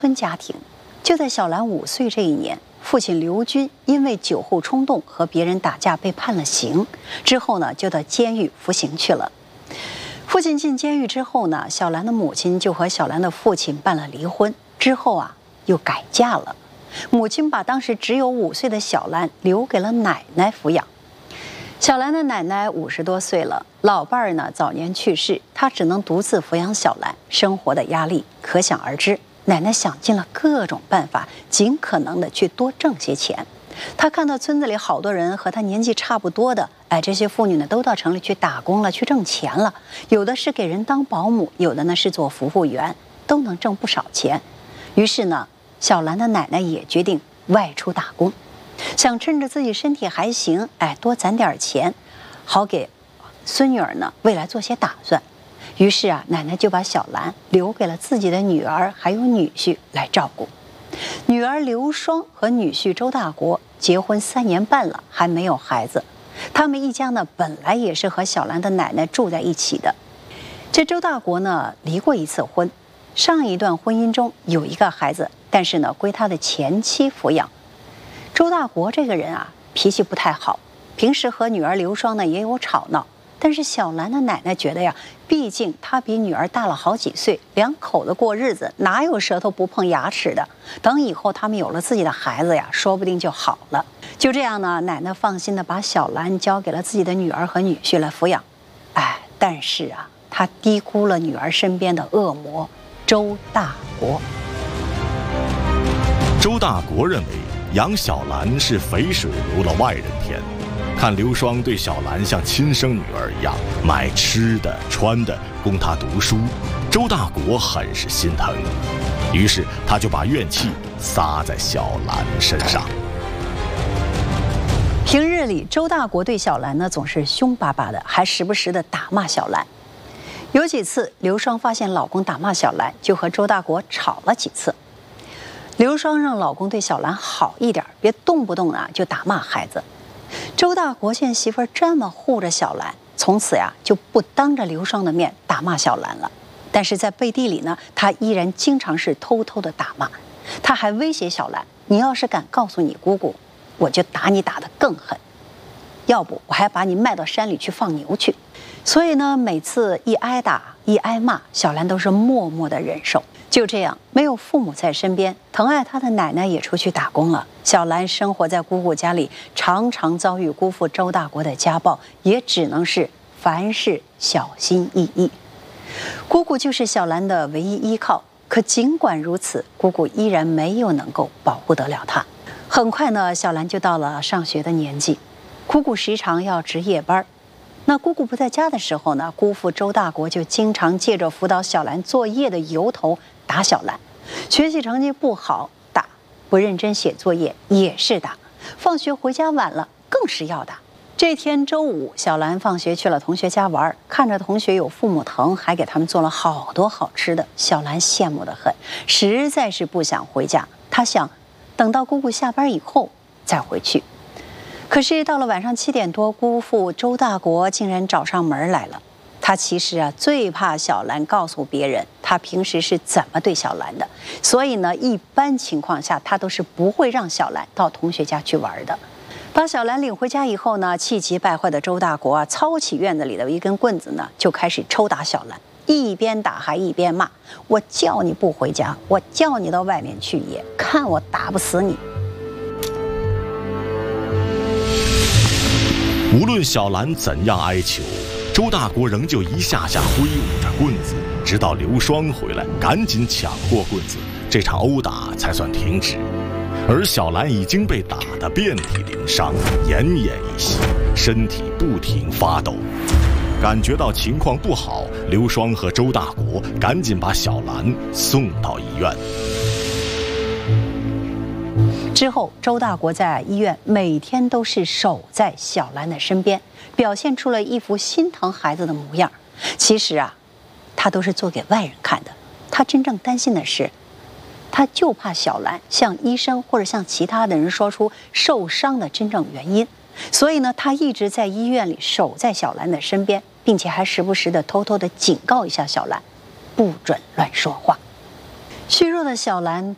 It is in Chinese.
村家庭。就在小兰5岁这一年，父亲刘军因为酒后冲动和别人打架被判了刑，之后呢就到监狱服刑去了。父亲进监狱之后呢，小兰的母亲就和小兰的父亲办了离婚，之后啊又改嫁了。母亲把当时只有5岁的小兰留给了奶奶抚养。小兰的奶奶50多岁了，老伴儿呢早年去世，她只能独自抚养小兰，生活的压力可想而知。奶奶想尽了各种办法，尽可能的去多挣些钱。她看到村子里好多人和她年纪差不多的，这些妇女呢都到城里去打工了，去挣钱了。有的是给人当保姆，有的呢是做服务员，都能挣不少钱。于是呢，小兰的奶奶也决定外出打工，想趁着自己身体还行，多攒点钱，好给孙女儿呢未来做些打算。于是啊，奶奶就把小兰留给了自己的女儿还有女婿来照顾。女儿刘双和女婿周大国结婚3年半了，还没有孩子。他们一家呢本来也是和小兰的奶奶住在一起的。这周大国呢离过1次婚，上一段婚姻中有1个孩子，但是呢归他的前妻抚养。周大国这个人啊脾气不太好，平时和女儿刘双呢也有吵闹。但是小兰的奶奶觉得呀，毕竟她比女儿大了好几岁，2口子过日子哪有舌头不碰牙齿的？等以后他们有了自己的孩子呀，说不定就好了。就这样呢，奶奶放心的把小兰交给了自己的女儿和女婿来抚养。但是啊，她低估了女儿身边的恶魔周大国。 周大国认为养小兰是肥水流了外人田。看刘双对小兰像亲生女儿一样买吃的穿的供她读书，周大国很是心疼，于是他就把怨气撒在小兰身上。 平日里周大国对小兰呢总是凶巴巴的，还时不时的打骂小兰。有几次刘双发现老公打骂小兰，就和周大国吵了几次。刘双让老公对小兰好一点，别动不动就打骂孩子。周大国见媳妇儿这么护着小兰，从此呀就不当着刘双的面打骂小兰了。但是在背地里呢，他依然经常是偷偷的打骂。他还威胁小兰：“你要是敢告诉你姑姑，我就打你打得更狠，要不我还把你卖到山里去放牛去。”所以呢，每次一挨打一挨骂，小兰都是默默的忍受。就这样，没有父母在身边，疼爱她的奶奶也出去打工了。小兰生活在姑姑家里，常常遭遇姑父周大国的家暴，也只能是凡事小心翼翼。姑姑就是小兰的唯一依靠，可尽管如此，姑姑依然没有能够保护得了她。很快呢，小兰就到了上学的年纪，姑姑时常要值夜班。那姑姑不在家的时候呢，姑父周大国就经常借着辅导小兰作业的由头打小兰，学习成绩不好打，不认真写作业也是打，放学回家晚了更是要打。这天周五，小兰放学去了同学家玩，看着同学有父母疼，还给他们做了好多好吃的，小兰羡慕得很，实在是不想回家。她想等到姑姑下班以后再回去。可是到了晚上7点多，姑父周大国竟然找上门来了。他其实最怕小兰告诉别人他平时是怎么对小兰的，所以呢，一般情况下他都是不会让小兰到同学家去玩的。把小兰领回家以后呢，气急败坏的周大国操起院子里的一根棍子呢，就开始抽打小兰，一边打还一边骂：“我叫你不回家，我叫你到外面去也看我打不死你。” 无论小兰怎样哀求，周大国仍旧一下下挥舞着棍子，直到刘双回来赶紧抢过棍子，这场殴打才算停止。而小兰已经被打得遍体鳞伤，奄奄一息，身体不停发抖。感觉到情况不好，刘双和周大国赶紧把小兰送到医院。 之后，周大国在医院每天都是守在小兰的身边，表现出了一副心疼孩子的模样。其实他都是做给外人看的。他真正担心的是，他就怕小兰向医生或者向其他的人说出受伤的真正原因。所以呢，他一直在医院里守在小兰的身边，并且还时不时的偷偷的警告一下小兰，不准乱说话。虚弱的小兰